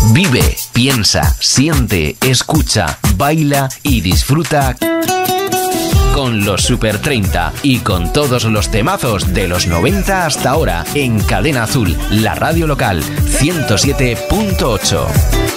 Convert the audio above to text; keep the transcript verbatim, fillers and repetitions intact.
Vive, piensa, siente, escucha, baila y disfruta con los Super treinta y con todos los temazos de los noventa hasta ahora en Cadena Azul, la radio local ciento siete punto ocho.